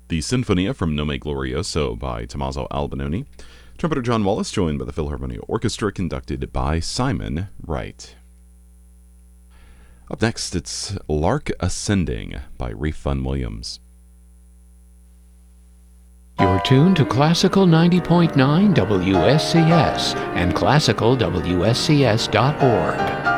The Sinfonia from Nome Glorioso by Tommaso Albinoni. Trumpeter John Wallace, joined by the Philharmonia Orchestra, conducted by Simon Wright. Up next, it's Lark Ascending by Reef Fun Williams. You're tuned to Classical 90.9 WSCS and classicalwscs.org.